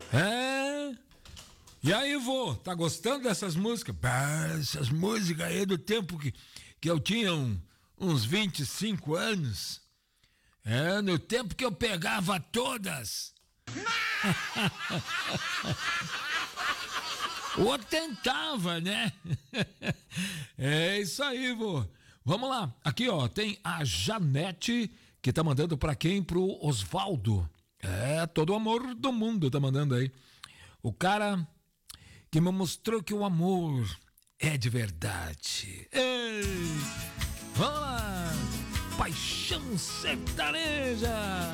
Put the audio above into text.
É. E aí, vô, tá gostando dessas músicas? Bah, essas músicas aí do tempo que eu tinha uns 25 anos. É, no tempo que eu pegava todas. Ou tentava, né? É isso aí, vô. Vamos lá. Aqui, ó, tem a Janete, que tá mandando pra quem? Pro Osvaldo. É, todo o amor do mundo tá mandando aí. O cara que me mostrou que o amor é de verdade. Ei, vamos lá. Paixão sertaneja.